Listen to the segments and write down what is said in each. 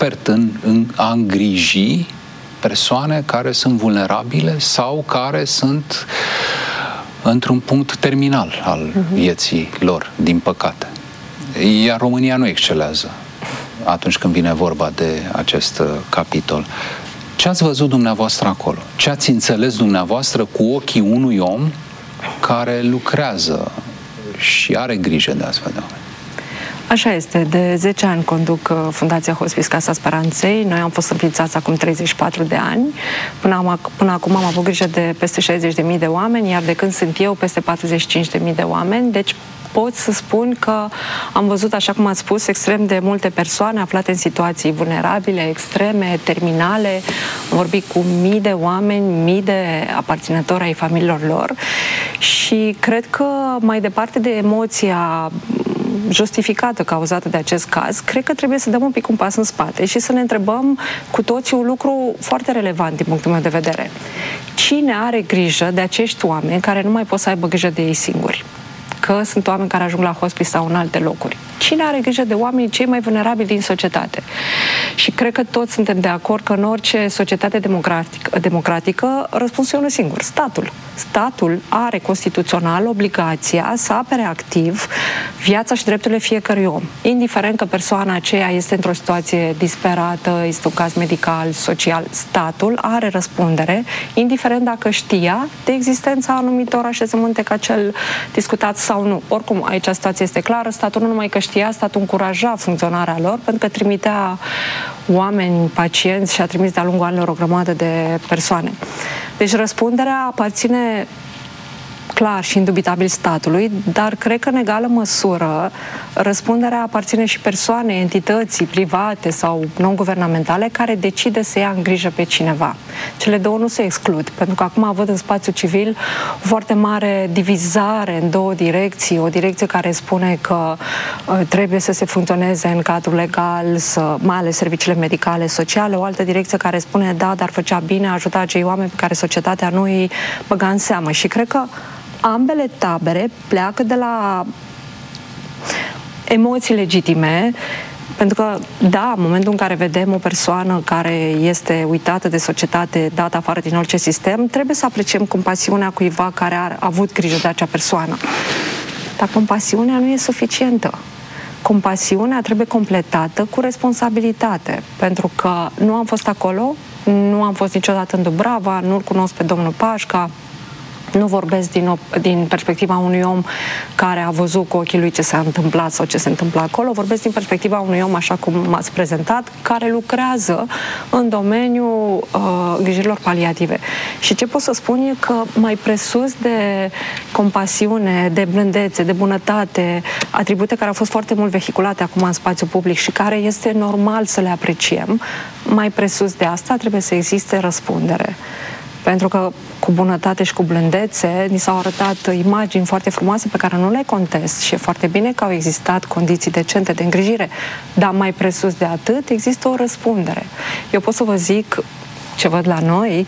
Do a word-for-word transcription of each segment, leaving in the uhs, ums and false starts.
expert în, în a îngriji persoane care sunt vulnerabile sau care sunt într-un punct terminal al vieții lor, din păcate. Iar România nu excelează atunci când vine vorba de acest capitol. Ce ați văzut dumneavoastră acolo? Ce ați înțeles dumneavoastră cu ochii unui om care lucrează și are grijă de astfel de oameni? Așa este. De zece ani conduc Fundația Hospice Casa Speranței. Noi am fost înființați acum treizeci și patru de ani. Până, am, până acum am avut grijă de peste șaizeci de mii de oameni, iar de când sunt eu, peste patruzeci și cinci de mii de oameni. Deci pot să spun că am văzut, așa cum ați spus, extrem de multe persoane aflate în situații vulnerabile, extreme, terminale. Am vorbit cu mii de oameni, mii de aparținători ai familiilor lor și cred că mai departe de emoția justificată cauzată de acest caz, cred că trebuie să dăm un pic un pas în spate și să ne întrebăm cu toții un lucru foarte relevant din punctul meu de vedere. Cine are grijă de acești oameni care nu mai pot să aibă grijă de ei singuri? Că sunt oameni care ajung la hospice sau în alte locuri. Cine are grijă de oamenii cei mai vulnerabili din societate? Și cred că toți suntem de acord că în orice societate democratică, democratică răspunsul e unul singur, statul. Statul are constituțional obligația să apere activ viața și drepturile fiecărui om. Indiferent că persoana aceea este într-o situație disperată, este un caz medical, social, statul are răspundere, indiferent dacă știa de existența anumitor așezământe ca cel discutat sau nu. Oricum, aici situația este clară, statul nu numai că știa, statul încuraja funcționarea lor, pentru că trimitea oameni, pacienți și a trimis de-a lungul anilor o grămadă de persoane. Deci răspunderea aparține clar și indubitabil statului, dar cred că în egală măsură răspunderea aparține și persoanei, entității private sau non-guvernamentale care decide să ia în grijă pe cineva. Cele două nu se exclud, pentru că acum văd în spațiu civil o foarte mare divizare în două direcții, o direcție care spune că uh, trebuie să se funcționeze în cadrul legal, să, mai ales serviciile medicale, sociale, o altă direcție care spune da, dar făcea bine, ajuta acei oameni pe care societatea nu îi băga în seamă. Și cred că ambele tabere pleacă de la emoții legitime, pentru că, da, în momentul în care vedem o persoană care este uitată de societate, dată afară din orice sistem, trebuie să apreciem compasiunea cuiva care a avut grijă de acea persoană. Dar compasiunea nu e suficientă. Compasiunea trebuie completată cu responsabilitate, pentru că nu am fost acolo, nu am fost niciodată în Dubrava, nu-l cunosc pe domnul Pașca, nu vorbesc din, din perspectiva unui om care a văzut cu ochii lui ce s-a întâmplat sau ce se întâmplă acolo, vorbesc din perspectiva unui om, așa cum m-ați prezentat, care lucrează în domeniul uh, îngrijirilor paliative. Și ce pot să spun e că mai presus de compasiune, de blândețe, de bunătate, atribute care au fost foarte mult vehiculate acum în spațiu public și care este normal să le apreciem, mai presus de asta trebuie să existe răspundere. Pentru că cu bunătate și cu blândețe ni s-au arătat imagini foarte frumoase pe care nu le contest și e foarte bine că au existat condiții decente de îngrijire, dar mai presus de atât există o răspundere. Eu pot să vă zic ce văd la noi,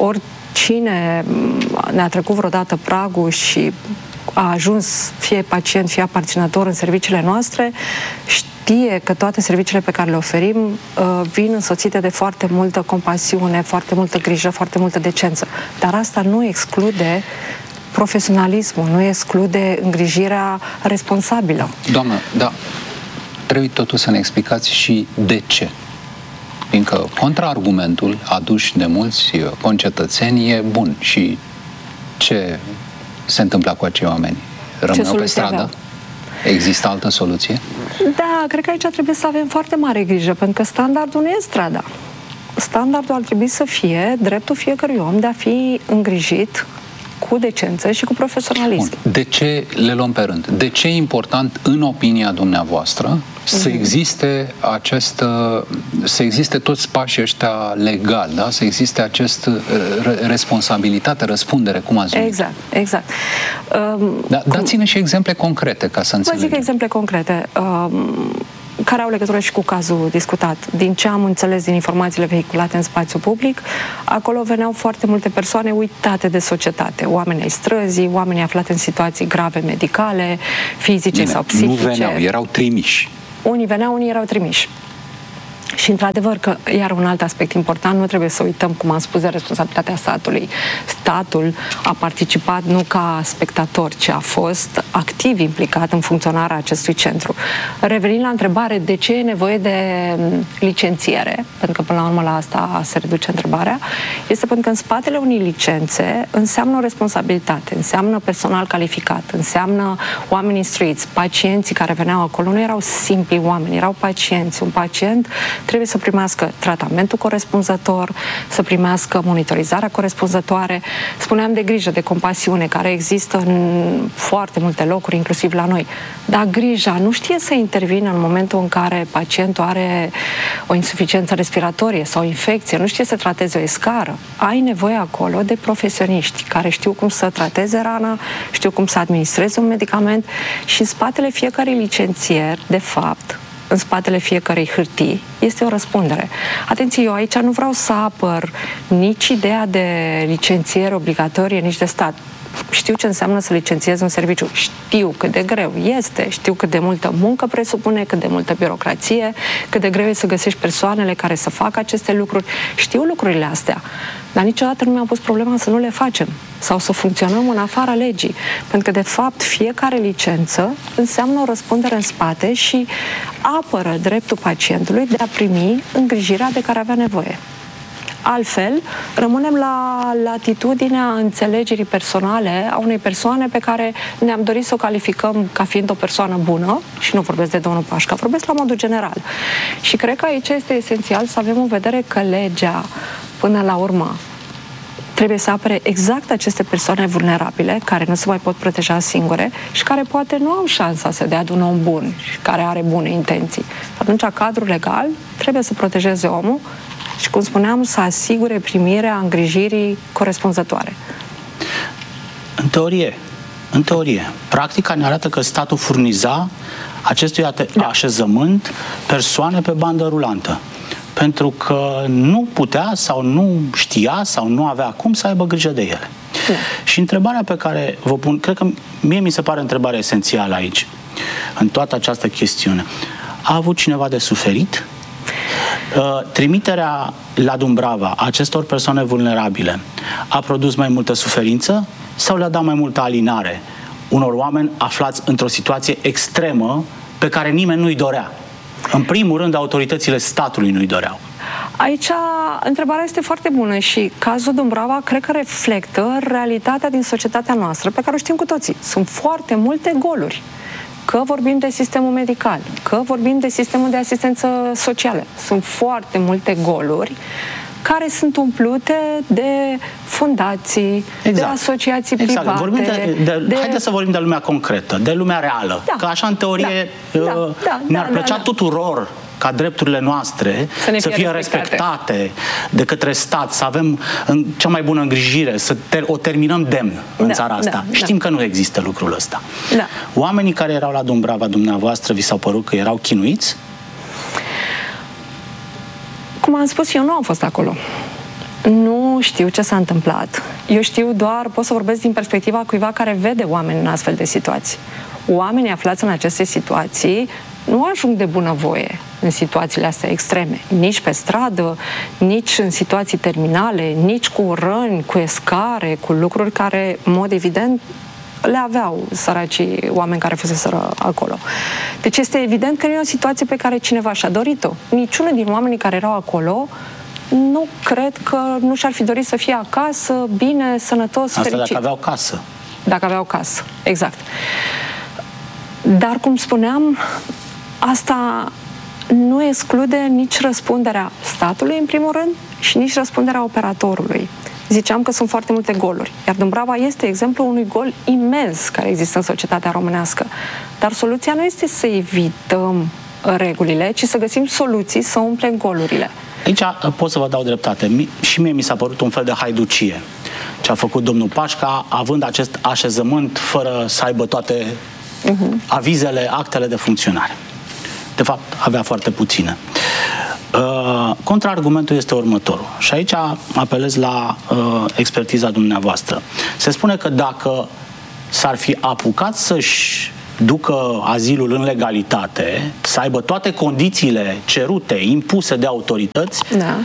oricine ne-a trecut vreodată pragul și a ajuns fie pacient, fie aparținător în serviciile noastre, știe că toate serviciile pe care le oferim uh, vin însoțite de foarte multă compasiune, foarte multă grijă, foarte multă decență. Dar asta nu exclude profesionalismul, nu exclude îngrijirea responsabilă. Doamnă, da, trebuie totuși să ne explicați și de ce. Fiindcă contraargumentul adus de mulți concetățeni e bun. Și ce se întâmplă cu acei oameni? Rămâneau pe stradă? Avea? Există altă soluție? Da, cred că aici trebuie să avem foarte mare grijă, pentru că standardul nu e strada. Standardul ar trebui să fie dreptul fiecărui om de a fi îngrijit cu decență și cu profesionalism. Bun. De ce le luăm pe rând? De ce e important, în opinia dumneavoastră, să existe acest, să existe toți pașii ăștia legal, da? Să existe acest responsabilitate, răspundere, cum ați zis? Exact, exact. Um, da, dați-ne și exemple concrete ca să înțelegem. Vă zic exemple concrete. Um, care au legătură și cu cazul discutat. Din ce am înțeles din informațiile vehiculate în spațiu public, acolo veneau foarte multe persoane uitate de societate. Oameni ai străzii, oameni aflați în situații grave medicale, fizice Bine, sau psihice. Nu veneau, erau trimiși. Unii veneau, unii erau trimiși. Și într-adevăr că, iar un alt aspect important, nu trebuie să uităm, cum am spus, de responsabilitatea statului. Statul a participat nu ca spectator, ci a fost activ implicat în funcționarea acestui centru. Revenind la întrebare de ce e nevoie de licențiere, pentru că până la urmă la asta se reduce întrebarea, este pentru că în spatele unei licențe înseamnă o responsabilitate, înseamnă personal calificat, înseamnă oameni instruiți, pacienții care veneau acolo nu erau simpli oameni, erau pacienți. Un pacient trebuie să primească tratamentul corespunzător, să primească monitorizarea corespunzătoare. Spuneam de grijă, de compasiune, care există în foarte multe locuri, inclusiv la noi. Dar grija nu știe să intervină în momentul în care pacientul are o insuficiență respiratorie sau o infecție, nu știe să trateze o scară. Ai nevoie acolo de profesioniști care știu cum să trateze rana, știu cum să administreze un medicament și în spatele fiecărui licențier, de fapt, în spatele fiecărei hârtii, este o răspundere. Atenție, eu aici nu vreau să apăr nici ideea de licențiere obligatorie, nici de stat. Știu ce înseamnă să licențiez un serviciu, știu cât de greu este, știu cât de multă muncă presupune, cât de multă birocrație, cât de greu e să găsești persoanele care să facă aceste lucruri. Știu lucrurile astea, dar niciodată nu mi-am pus problema să nu le facem sau să funcționăm în afara legii. Pentru că, de fapt, fiecare licență înseamnă o răspundere în spate și apără dreptul pacientului de a primi îngrijirea de care avea nevoie. Altfel, rămânem la latitudinea înțelegerii personale a unei persoane pe care ne-am dorit să o calificăm ca fiind o persoană bună, și nu vorbesc de domnul Pașca, vorbesc la modul general. Și cred că aici este esențial să avem în vedere că legea, până la urmă, trebuie să apere exact aceste persoane vulnerabile, care nu se mai pot proteja singure și care poate nu au șansa să dea de un om bun și care are bune intenții. Atunci, cadrul legal trebuie să protejeze omul și, cum spuneam, să asigure primirea îngrijirii corespunzătoare. În teorie, în teorie, practica ne arată că statul furniza acestui da. așezământ persoane pe bandă rulantă. Pentru că nu putea sau nu știa sau nu avea cum să aibă grijă de ele. Da. Și întrebarea pe care vă pun, cred că mie mi se pare întrebarea esențială aici, în toată această chestiune. A avut cineva de suferit? Uh, trimiterea la Dumbrava acestor persoane vulnerabile a produs mai multă suferință sau le-a dat mai multă alinare unor oameni aflați într-o situație extremă pe care nimeni nu-i dorea? În primul rând, autoritățile statului nu-i doreau. Aici întrebarea este foarte bună și cazul Dumbrava cred că reflectă realitatea din societatea noastră, pe care o știm cu toții. Sunt foarte multe goluri. Că vorbim de sistemul medical, că vorbim de sistemul de asistență socială. Sunt foarte multe goluri care sunt umplute de fundații, exact. de asociații exact. private. Vorbim de, de, de... Haideți să vorbim de lumea concretă, de lumea reală. Da. Că așa, în teorie, da. uh, da. ne-ar da. plăcea da. tuturor ca drepturile noastre să, să fie respectate. respectate de către stat, să avem în cea mai bună îngrijire, să ter o terminăm demn în da. țara asta. Da. Știm da. că nu există lucrul ăsta. Da. Oamenii care erau la Dumbrava dumneavoastră, vi s-au părut că erau chinuiți? Cum am spus, eu nu am fost acolo. Nu știu ce s-a întâmplat. Eu știu doar, pot să vorbesc din perspectiva cuiva care vede oameni în astfel de situații. Oamenii aflați în aceste situații nu ajung de bunăvoie în situațiile astea extreme. Nici pe stradă, nici în situații terminale, nici cu răni, cu escare, cu lucruri care, în mod evident, le aveau săracii oameni care fuseseră acolo. Deci este evident că nu e o situație pe care cineva și-a dorit-o. Niciunul din oamenii care erau acolo nu cred că nu și-ar fi dorit să fie acasă, bine, sănătos, Asta fericit. Asta dacă aveau casă. Dacă aveau casă, exact. Dar, cum spuneam, asta nu exclude nici răspunderea statului, în primul rând, și nici răspunderea operatorului. Ziceam că sunt foarte multe goluri, iar Dumbrava este exemplul unui gol imens care există în societatea românească. Dar soluția nu este să evităm regulile, ci să găsim soluții să umplem golurile. Aici pot să vă dau dreptate. Și mie mi s-a părut un fel de haiducie ce a făcut domnul Pașca, având acest așezământ fără să aibă toate uh-huh. avizele, actele de funcționare. De fapt, avea foarte puține. Uh, contraargumentul este următorul. Și aici apelez la uh, expertiza dumneavoastră. Se spune că dacă s-ar fi apucat să-și ducă azilul în legalitate, să aibă toate condițiile cerute, impuse de autorități, da.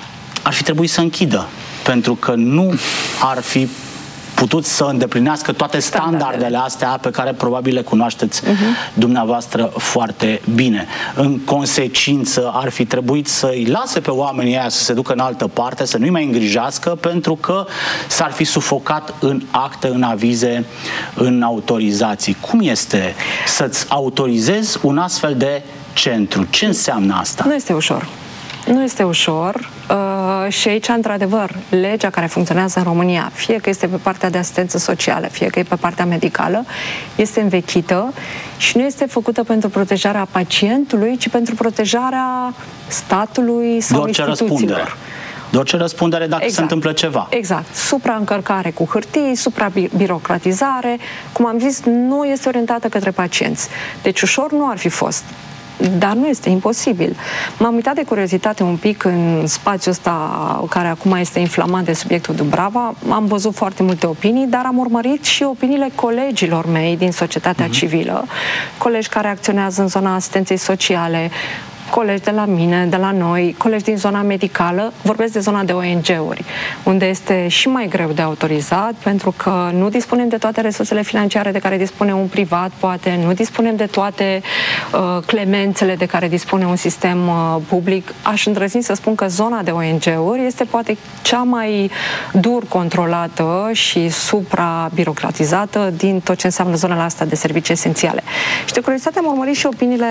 ar fi trebuit să închidă, pentru că nu ar fi putut să îndeplinească toate standardele astea pe care probabil le cunoașteți uh-huh. dumneavoastră foarte bine. În consecință, ar fi trebuit să-i lase pe oamenii aia să se ducă în altă parte, să nu-i mai îngrijească, pentru că s-ar fi sufocat în acte, în avize, în autorizații. Cum este să-ți autorizezi un astfel de centru? Ce înseamnă asta? Nu este ușor. Nu este ușor uh, și aici, într-adevăr, legea care funcționează în România, fie că este pe partea de asistență socială, fie că e pe partea medicală, este învechită și nu este făcută pentru protejarea pacientului, ci pentru protejarea statului sau de orice instituțiilor. Răspundere. De orice răspundere dacă exact. se întâmplă ceva. Exact. Supraîncărcare cu hârtii, suprabirocratizare, cum am zis, nu este orientată către pacienți. Deci ușor nu ar fi fost. Dar nu este imposibil. M-am uitat de curiozitate un pic în spațiul ăsta care acum este inflamat de subiectul Dubrava. Am văzut foarte multe opinii, dar am urmărit și opiniile colegilor mei din societatea uh-huh. civilă, colegi care acționează în zona asistenței sociale, colegi de la mine, de la noi, colegi din zona medicală, vorbesc de zona de O N G-uri, unde este și mai greu de autorizat, pentru că nu dispunem de toate resursele financiare de care dispune un privat, poate, nu dispunem de toate uh, clemențele de care dispune un sistem uh, public. Aș îndrăzni să spun că zona de O N G-uri este poate cea mai dur controlată și supra-birocratizată din tot ce înseamnă zonele astea de servicii esențiale. Și de curiozitate am urmărit și opiniile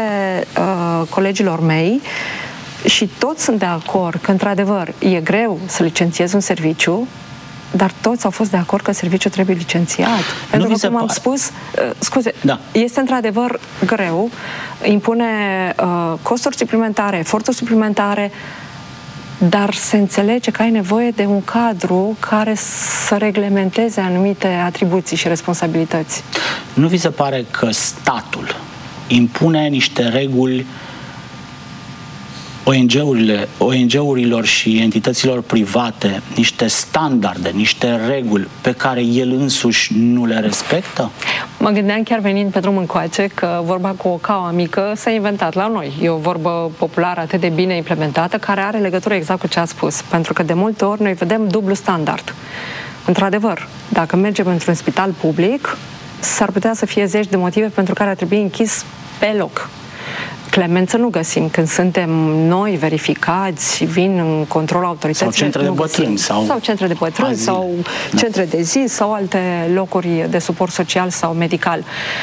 uh, colegilor mei și toți sunt de acord că, într-adevăr, e greu să licențiezi un serviciu, dar toți au fost de acord că serviciul trebuie licențiat. Nu Pentru că, cum am pare. spus, uh, scuze, da. este într-adevăr greu, impune uh, costuri suplimentare, eforturi suplimentare, dar se înțelege că ai nevoie de un cadru care să reglementeze anumite atribuții și responsabilități. Nu vi se pare că statul impune niște reguli O N G-urile, O N G-urilor și entităților private, niște standarde, niște reguli pe care el însuși nu le respectă? Mă gândeam chiar venind pe drum încoace că vorba cu o caua mică s-a inventat la noi. E o vorbă populară atât de bine implementată care are legătură exact cu ce a spus. Pentru că de multe ori noi vedem dublu standard. Într-adevăr, dacă mergem într-un spital public, s-ar putea să fie zeci de motive pentru care ar trebui închis pe loc. Clemență nu găsim. Când suntem noi verificați, vin în controlul autorităților, sau centre de bătrâni sau, sau centre de bătrâni azil. sau da. centre de zi sau alte locuri de suport social sau medical.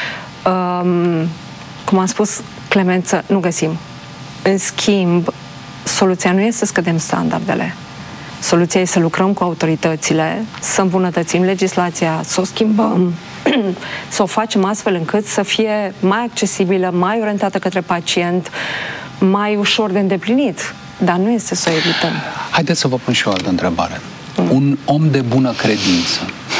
Um, cum am spus, clemență nu găsim. În schimb, soluția nu este să scădem standardele. Soluția este să lucrăm cu autoritățile, să îmbunătățim legislația, să o schimbăm, să o facem astfel încât să fie mai accesibilă, mai orientată către pacient, mai ușor de îndeplinit. Dar nu este să o evităm. Haideți să vă pun și o altă întrebare. Mm. Un om de bună credință,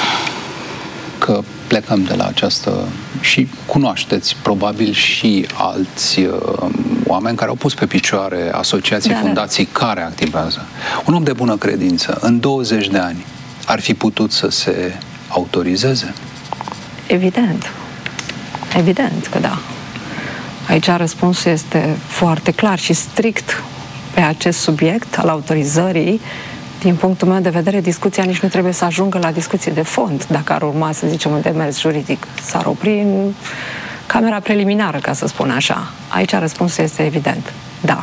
că plecăm de la această... și cunoașteți probabil și alți uh, oameni care au pus pe picioare asociații, da, fundații da. care activează. Un om de bună credință, în douăzeci de ani, ar fi putut să se autorizeze? Evident. Evident că da. Aici răspunsul este foarte clar și strict pe acest subiect al autorizării. Din punctul meu de vedere, discuția nici nu trebuie să ajungă la discuție de fond. Dacă ar urma, să zicem, un demers juridic, s-ar opri în camera preliminară, ca să spun așa. Aici răspunsul este evident. Da.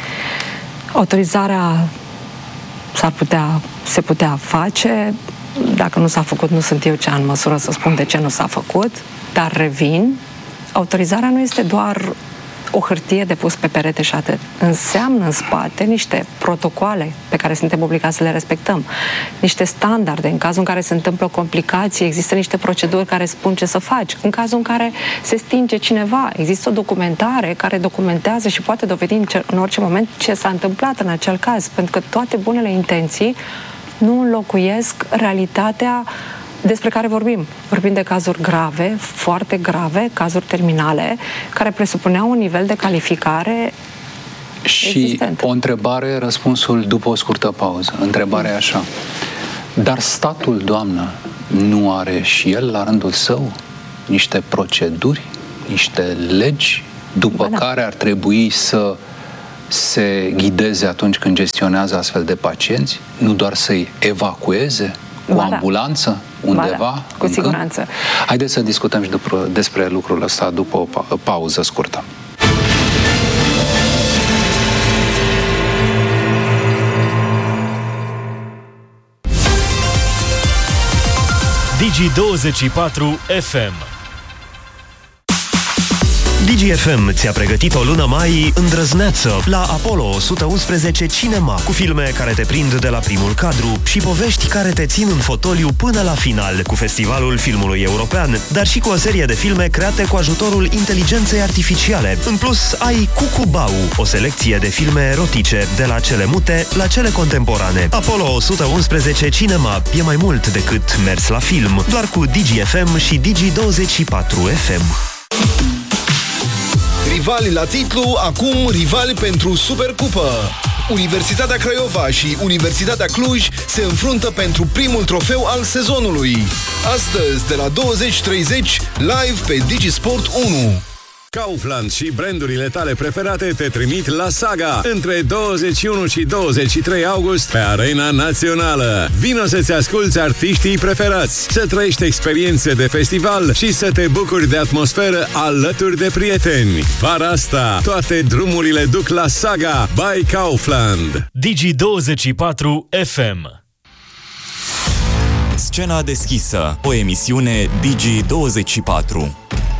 Autorizarea s-ar putea, se putea face. Dacă nu s-a făcut, nu sunt eu cea în măsură să spun de ce nu s-a făcut, dar revin, autorizarea nu este doar o hârtie de pus pe perete și atât. Înseamnă în spate niște protocoale pe care suntem obligați să le respectăm, niște standarde. În cazul în care se întâmplă complicații, există niște proceduri care spun ce să faci. În cazul în care se stinge cineva, există o documentare care documentează și poate dovedi în, ce, în orice moment ce s-a întâmplat în acel caz, pentru că toate bunele intenții nu înlocuiesc realitatea despre care vorbim. Vorbim de cazuri grave, foarte grave, cazuri terminale, care presupuneau un nivel de calificare și existent. O întrebare, răspunsul după o scurtă pauză. Întrebarea e așa. Dar statul, doamnă, nu are și el, la rândul său, niște proceduri niște legi după da. care ar trebui să se ghideze atunci când gestionează astfel de pacienți, nu doar să-i evacueze cu ba ambulanță undeva? Ba da, cu siguranță. Haideți să discutăm și după, despre lucrul ăsta după o pa- pauză scurtă. Digi douăzeci și patru F M. Digi F M ți-a pregătit o lună mai îndrăzneață la Apollo o sută unsprezece Cinema, cu filme care te prind de la primul cadru și povești care te țin în fotoliu până la final, cu Festivalul Filmului European, dar și cu o serie de filme create cu ajutorul inteligenței artificiale. În plus, ai Cucubau, o selecție de filme erotice, de la cele mute la cele contemporane. Apollo o sută unsprezece Cinema e mai mult decât mers la film, doar cu Digi F M și Digi douăzeci și patru F M. Rivali la titlu, acum rivali pentru Supercupă. Universitatea Craiova și Universitatea Cluj se înfruntă pentru primul trofeu al sezonului. Astăzi, de la douăzeci treizeci, live pe Digisport unu. Kaufland și brandurile tale preferate te trimit la Saga între douăzeci și unu și douăzeci și trei august pe Arena Națională. Vino să-ți asculți artiștii preferați, să trăiești experiențe de festival și să te bucuri de atmosferă alături de prieteni. Vara asta, toate drumurile duc la Saga by Kaufland. Digi douăzeci și patru F M. Scena deschisă, o emisiune Digi douăzeci și patru.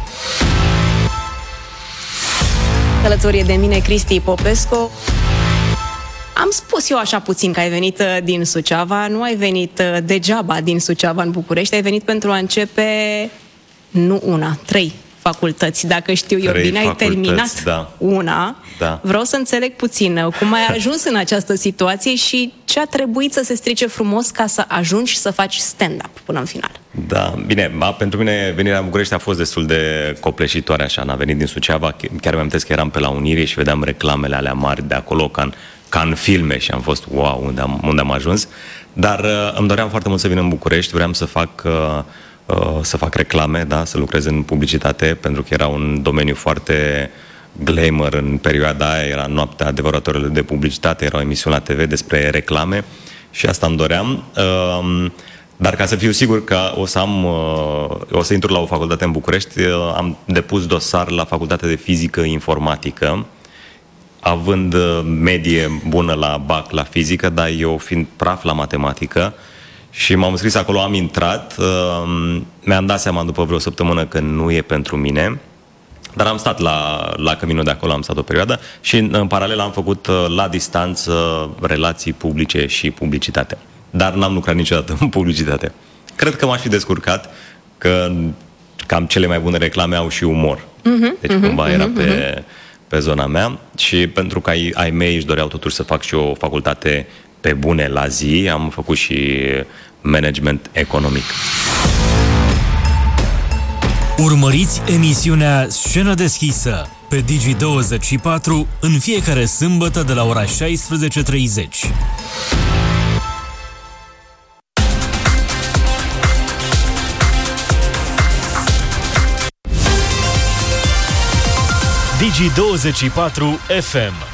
Alături de mine Cristi Popescu. Am spus eu așa puțin că ai venit din Suceava, nu ai venit degeaba din Suceava în București, ai venit pentru a începe nu una, trei facultăți, dacă știu eu trei bine, ai terminat da. una. Da. Vreau să înțeleg puțin cum ai ajuns în această situație și ce a trebuit să se strice frumos ca să ajungi să faci stand-up până în final. Da, bine, a, pentru mine venirea în București a fost destul de copleșitoare așa, n-a venit din Suceava, chiar mi-am amintesc că eram pe la Unirii și vedeam reclamele alea mari de acolo ca în, ca în filme și am fost, wow, unde am, unde am ajuns, dar uh, îmi doream foarte mult să vin în București, vreau să fac... Uh, să fac reclame, da, să lucrez în publicitate, pentru că era un domeniu foarte glamour în perioada aia, era noaptea adevăratorilor de publicitate, era o emisiune la T V despre reclame și asta îmi doream. Dar ca să fiu sigur că o să am, o să intru la o facultate în București, am depus dosar la Facultatea de Fizică Informatică, având medie bună la bac la fizică, dar eu fiind praf la matematică, și m-am înscris acolo, am intrat, uh, mi-am dat seama după vreo săptămână că nu e pentru mine, dar am stat la, la căminul de acolo, am stat o perioadă și în, în paralel am făcut uh, la distanță relații publice și publicitate. Dar n-am lucrat niciodată în publicitate. Cred că m-aș fi descurcat, că cam cele mai bune reclame au și umor. Uh-huh, deci uh-huh, cumva uh-huh, era pe, pe zona mea și pentru că ai, ai mei își doreau totuși să fac și o facultate pe bune la zi, am făcut și management economic. Urmăriți emisiunea Scenă deschisă pe Digi douăzeci și patru în fiecare sâmbătă de la ora șaisprezece treizeci. Digi douăzeci și patru F M.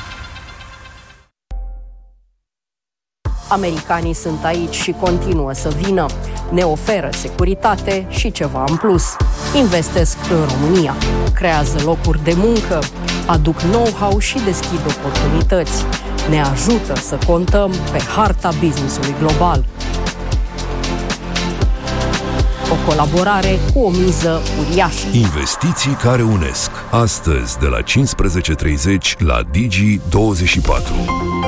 Americanii sunt aici și continuă să vină. Ne oferă securitate și ceva în plus. Investesc în România, creează locuri de muncă, aduc know-how și deschid oportunități. Ne ajută să contăm pe harta business-ului global. O colaborare cu o miză uriașă. Investiții care unesc. Astăzi, de la cincisprezece treizeci la Digi douăzeci și patru.